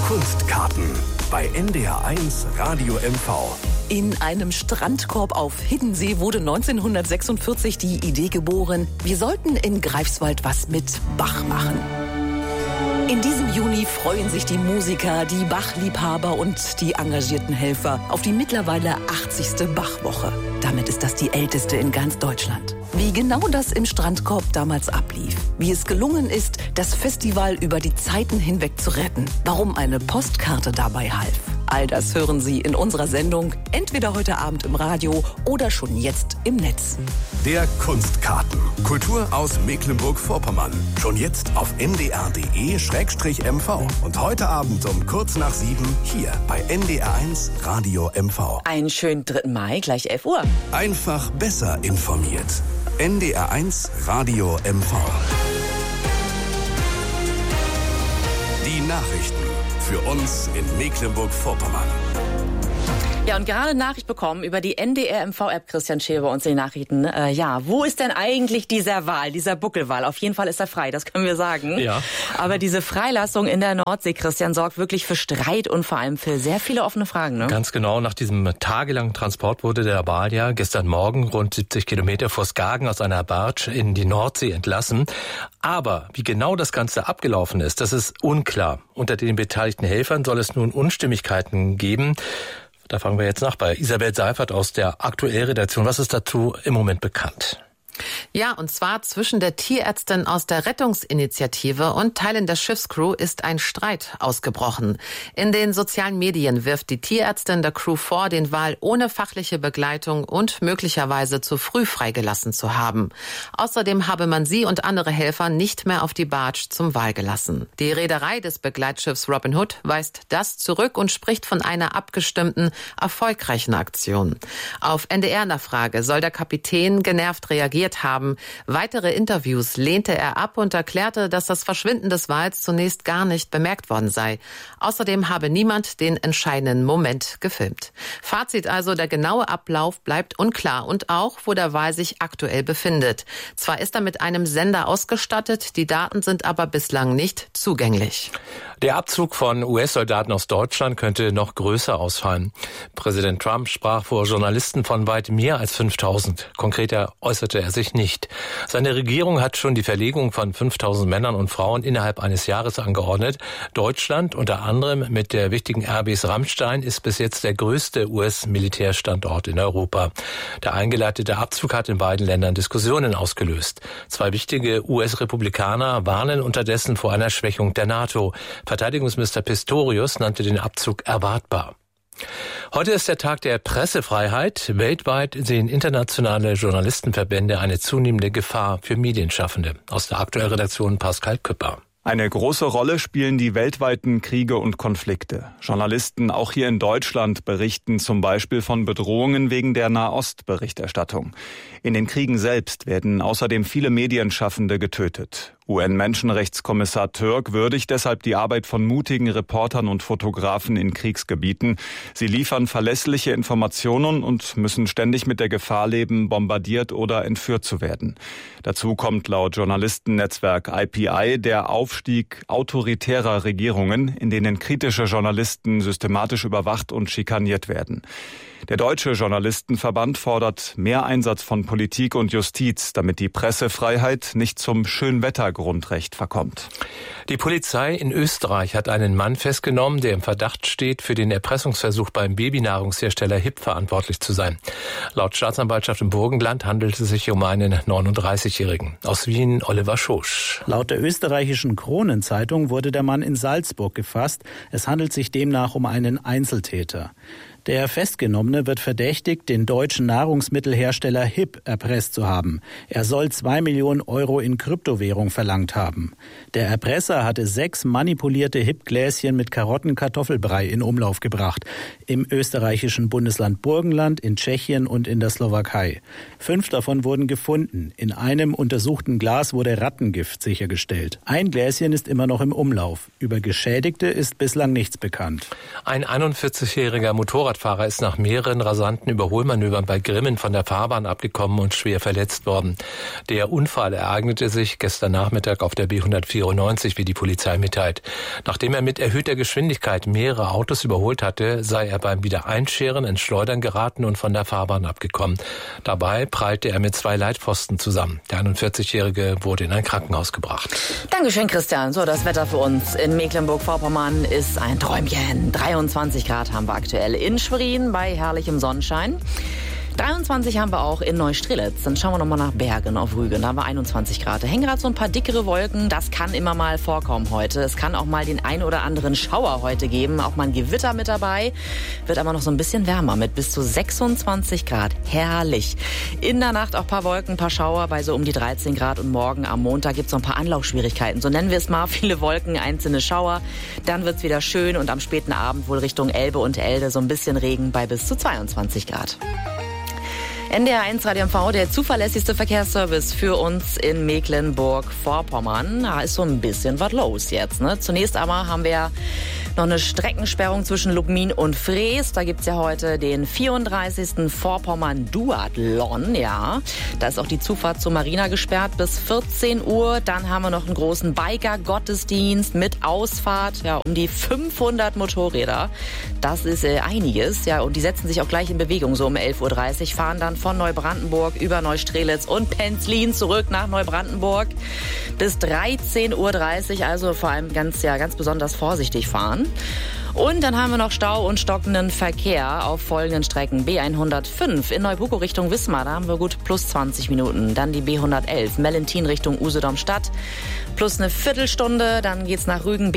Kunstkarten bei NDR1 Radio MV. In einem Strandkorb auf Hiddensee wurde 1946 die Idee geboren, wir sollten in Greifswald was mit Bach machen. In diesem Juni freuen sich die Musiker, die Bach-Liebhaber und die engagierten Helfer auf die mittlerweile 80. Bach-Woche. Damit ist das die älteste in ganz Deutschland. Wie genau das im Strandkorb damals ablief, wie es gelungen ist, das Festival über die Zeiten hinweg zu retten, warum eine Postkarte dabei half. All das hören Sie in unserer Sendung, entweder heute Abend im Radio oder schon jetzt im Netz. Der Kunstkarten. Kultur aus Mecklenburg-Vorpommern. Schon jetzt auf ndr.de/mv. Und heute Abend um kurz nach 7 hier bei NDR1 Radio MV. Einen schönen 3. Mai, gleich 11 Uhr. Einfach besser informiert. NDR1 Radio MV. Die Nachrichten für uns in Mecklenburg-Vorpommern. Ja, und gerade Nachricht bekommen über die NDR-MV-App, Christian Scheel bei uns in den Nachrichten. Wo ist denn eigentlich dieser Buckelwal? Auf jeden Fall ist er frei, das können wir sagen. Ja. Aber diese Freilassung in der Nordsee, Christian, sorgt wirklich für Streit und vor allem für sehr viele offene Fragen, ne? Ganz genau, nach diesem tagelangen Transport wurde der Wal ja gestern Morgen rund 70 Kilometer vor Skagen aus einer Barge in die Nordsee entlassen. Aber wie genau das Ganze abgelaufen ist, das ist unklar. Unter den beteiligten Helfern soll es nun Unstimmigkeiten geben. Da fragen wir jetzt nach bei Isabel Seifert aus der Aktuellredaktion. Was ist dazu im Moment bekannt? Ja, und zwar zwischen der Tierärztin aus der Rettungsinitiative und Teilen der Schiffscrew ist ein Streit ausgebrochen. In den sozialen Medien wirft die Tierärztin der Crew vor, den Wal ohne fachliche Begleitung und möglicherweise zu früh freigelassen zu haben. Außerdem habe man sie und andere Helfer nicht mehr auf die Barge zum Wal gelassen. Die Reederei des Begleitschiffs Robin Hood weist das zurück und spricht von einer abgestimmten, erfolgreichen Aktion. Auf NDR-Nachfrage soll der Kapitän genervt reagiert haben. Weitere Interviews lehnte er ab und erklärte, dass das Verschwinden des Wals zunächst gar nicht bemerkt worden sei. Außerdem habe niemand den entscheidenden Moment gefilmt. Fazit also, der genaue Ablauf bleibt unklar und auch, wo der Wal sich aktuell befindet. Zwar ist er mit einem Sender ausgestattet, die Daten sind aber bislang nicht zugänglich. Der Abzug von US-Soldaten aus Deutschland könnte noch größer ausfallen. Präsident Trump sprach vor Journalisten von weit mehr als 5.000. Konkreter äußerte er sich nicht. Seine Regierung hat schon die Verlegung von 5.000 Männern und Frauen innerhalb eines Jahres angeordnet. Deutschland, unter anderem mit der wichtigen Airbase Ramstein, ist bis jetzt der größte US-Militärstandort in Europa. Der eingeleitete Abzug hat in beiden Ländern Diskussionen ausgelöst. 2 wichtige US-Republikaner warnen unterdessen vor einer Schwächung der NATO. Verteidigungsminister Pistorius nannte den Abzug erwartbar. Heute ist der Tag der Pressefreiheit. Weltweit sehen internationale Journalistenverbände eine zunehmende Gefahr für Medienschaffende. Aus der Aktuellredaktion Pascal Küpper. Eine große Rolle spielen die weltweiten Kriege und Konflikte. Journalisten, auch hier in Deutschland, berichten zum Beispiel von Bedrohungen wegen der Nahost-Berichterstattung. In den Kriegen selbst werden außerdem viele Medienschaffende getötet. UN-Menschenrechtskommissar Türk würdigt deshalb die Arbeit von mutigen Reportern und Fotografen in Kriegsgebieten. Sie liefern verlässliche Informationen und müssen ständig mit der Gefahr leben, bombardiert oder entführt zu werden. Dazu kommt laut Journalistennetzwerk IPI der Aufstieg autoritärer Regierungen, in denen kritische Journalisten systematisch überwacht und schikaniert werden. Der Deutsche Journalistenverband fordert mehr Einsatz von Politik und Justiz, damit die Pressefreiheit nicht zum Schönwettergrundrecht verkommt. Die Polizei in Österreich hat einen Mann festgenommen, der im Verdacht steht, für den Erpressungsversuch beim Babynahrungshersteller HIP verantwortlich zu sein. Laut Staatsanwaltschaft im Burgenland handelt es sich um einen 39-Jährigen. Aus Wien Oliver Schosch. Laut der österreichischen Kronenzeitung wurde der Mann in Salzburg gefasst. Es handelt sich demnach um einen Einzeltäter. Der Festgenommene wird verdächtigt, den deutschen Nahrungsmittelhersteller HIP erpresst zu haben. Er soll 2 Millionen Euro in Kryptowährung verlangt haben. Der Erpresser hatte 6 manipulierte HIP-Gläschen mit Karottenkartoffelbrei in Umlauf gebracht. Im österreichischen Bundesland Burgenland, in Tschechien und in der Slowakei. 5 davon wurden gefunden. In einem untersuchten Glas wurde Rattengift sichergestellt. Ein Gläschen ist immer noch im Umlauf. Über Geschädigte ist bislang nichts bekannt. Ein 41-jähriger Motorradfahrer Motorradfahrer ist nach mehreren rasanten Überholmanövern bei Grimmen von der Fahrbahn abgekommen und schwer verletzt worden. Der Unfall ereignete sich gestern Nachmittag auf der B194, wie die Polizei mitteilt. Nachdem er mit erhöhter Geschwindigkeit mehrere Autos überholt hatte, sei er beim Wiedereinscheren ins Schleudern geraten und von der Fahrbahn abgekommen. Dabei prallte er mit 2 Leitpfosten zusammen. Der 41-Jährige wurde in ein Krankenhaus gebracht. Dankeschön, Christian. So, das Wetter für uns in Mecklenburg-Vorpommern ist ein Träumchen. 23 Grad haben wir aktuell in Schwerin bei herrlichem Sonnenschein. 23 haben wir auch in Neustrelitz. Dann schauen wir nochmal nach Bergen auf Rügen. Da haben wir 21 Grad. Da hängen gerade so ein paar dickere Wolken. Das kann immer mal vorkommen heute. Es kann auch mal den ein oder anderen Schauer heute geben. Auch mal ein Gewitter mit dabei. Wird aber noch so ein bisschen wärmer mit bis zu 26 Grad. Herrlich. In der Nacht auch ein paar Wolken, ein paar Schauer bei so um die 13 Grad. Und morgen am Montag gibt es so ein paar Anlaufschwierigkeiten. So nennen wir es mal. Viele Wolken, einzelne Schauer. Dann wird es wieder schön. Und am späten Abend wohl Richtung Elbe und Elde so ein bisschen Regen bei bis zu 22 Grad. NDR 1 Radio MV, der zuverlässigste Verkehrsservice für uns in Mecklenburg-Vorpommern. Da ist so ein bisschen was los jetzt, ne? Zunächst aber haben wir noch eine Streckensperrung zwischen Lubmin und Frees. Da gibt's ja heute den 34. Vorpommern-Duathlon, ja. Da ist auch die Zufahrt zur Marina gesperrt bis 14 Uhr. Dann haben wir noch einen großen Biker-Gottesdienst mit Ausfahrt, ja, um die 500 Motorräder. Das ist einiges, ja, und die setzen sich auch gleich in Bewegung, so um 11.30 Uhr, fahren dann von Neubrandenburg über Neustrelitz und Penzlin zurück nach Neubrandenburg bis 13.30 Uhr, also vor allem ganz besonders vorsichtig fahren. Und dann haben wir noch Stau und stockenden Verkehr auf folgenden Strecken. B105 in Neubuko Richtung Wismar, da haben wir gut plus 20 Minuten. Dann die B111 Mellentin Richtung Usedom-Stadt, plus eine Viertelstunde. Dann geht's nach Rügen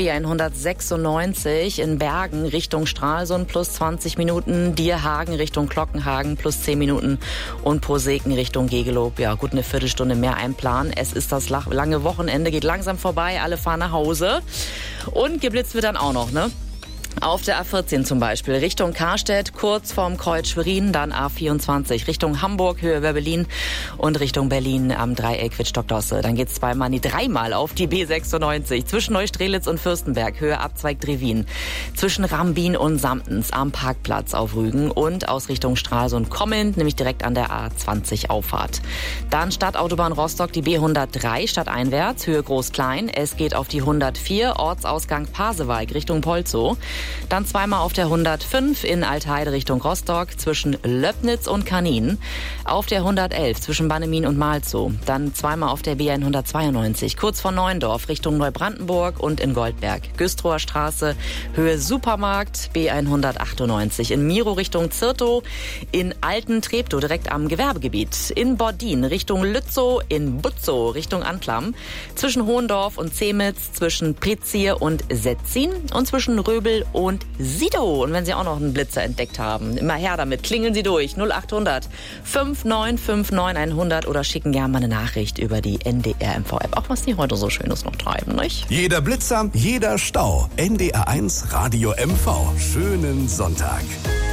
B196 in Bergen Richtung Stralsund, plus 20 Minuten. Dierhagen Richtung Glockenhagen, plus 10 Minuten. Und Proseken Richtung Gegelob, ja gut eine Viertelstunde mehr einplanen. Es ist das lange Wochenende, geht langsam vorbei, alle fahren nach Hause. Und geblitzt wird dann auch noch, ne? Auf der A14 zum Beispiel, Richtung Karstedt, kurz vorm Kreuz Schwerin, dann A24, Richtung Hamburg, Höhe Werbelin und Richtung Berlin am Dreieck Wittstock-Dosse. Dann geht's dreimal auf die B96, zwischen Neustrelitz und Fürstenberg, Höhe Abzweig Drewin, zwischen Rambin und Samtens am Parkplatz auf Rügen und aus Richtung Stralsund kommend, nämlich direkt an der A20 Auffahrt. Dann Stadtautobahn Rostock, die B103 stadteinwärts, Höhe Groß-Klein. Es geht auf die 104, Ortsausgang Pasewalk Richtung Polzow. Dann zweimal auf der 105 in Altheide Richtung Rostock zwischen Löbnitz und Kanin. Auf der 111 zwischen Bannemin und Malzow. Dann zweimal auf der B192 kurz vor Neuendorf Richtung Neubrandenburg und in Goldberg. Güstrower Straße, Höhe Supermarkt, B198 in Miro Richtung Zirtow. In Alten-Treptow direkt am Gewerbegebiet. In Bordin Richtung Lützow. In Butzow Richtung Anklam. Zwischen Hohendorf und Zemitz. Zwischen Prezier und Setzin. Und zwischen Röbel und Sido. Und wenn Sie auch noch einen Blitzer entdeckt haben, immer her damit. Klingeln Sie durch. 0800 5959 100 oder schicken gerne mal eine Nachricht über die NDR MV-App. Auch was die heute so Schönes noch treiben, nicht? Jeder Blitzer, jeder Stau. NDR 1 Radio MV. Schönen Sonntag.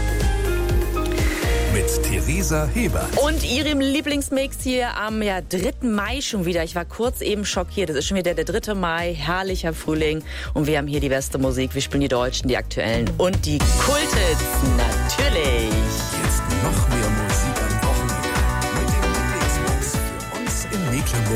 Mit Theresa Hebert. Und Ihrem Lieblingsmix hier am 3. Mai schon wieder. Ich war kurz eben schockiert. Es ist schon wieder der 3. Mai, herrlicher Frühling. Und wir haben hier die beste Musik. Wir spielen die Deutschen, die Aktuellen und die Kulthits. Natürlich. Jetzt noch mehr Musik am Wochenende. Mit dem Lieblingsmix für uns in Mecklenburg.